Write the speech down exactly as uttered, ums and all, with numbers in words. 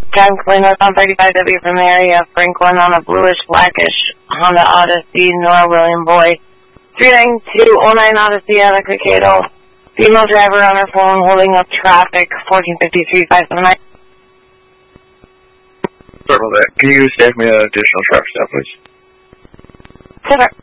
John Colino on thirty-five W from the area of Franklin on a bluish, blackish Honda Odyssey, Nora William Boy. three nine two oh nine Odyssey out of Cokato. Female driver on her phone holding up traffic, fourteen fifty-three five seven nine. Sorry about that. Can you save me an additional traffic stop, please? Sure.